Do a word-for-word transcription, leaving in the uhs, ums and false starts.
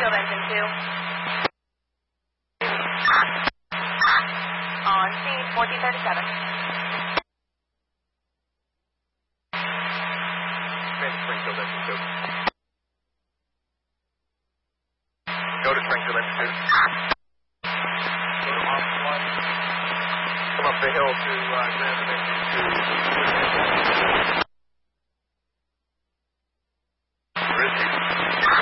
Springfield engine two. On speed fourteen thirty-seven. Springfield engine two. Go to Springfield engine two. Go to Austin one. Come up the hill to uh, Grand Engine two.